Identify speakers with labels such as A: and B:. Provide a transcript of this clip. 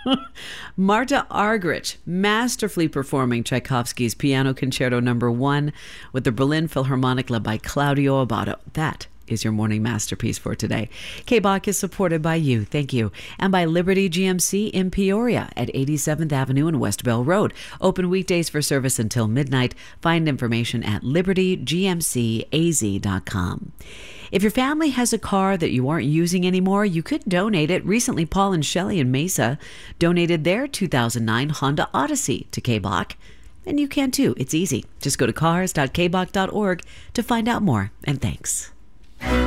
A: Marta Argerich, masterfully performing Tchaikovsky's Piano Concerto No. 1 with the Berlin Philharmonic led by Claudio Abbado. That is your morning masterpiece for today. K-Bach is supported by you, thank you, and by Liberty GMC in Peoria at 87th Avenue and West Bell Road. Open weekdays for service until midnight. Find information at libertygmcaz.com. If your family has a car that you aren't using anymore, you could donate it. Recently, Paul and Shelley in Mesa donated their 2009 Honda Odyssey to K-Bach. And you can too. It's easy. Just go to cars.kbach.org to find out more. And thanks.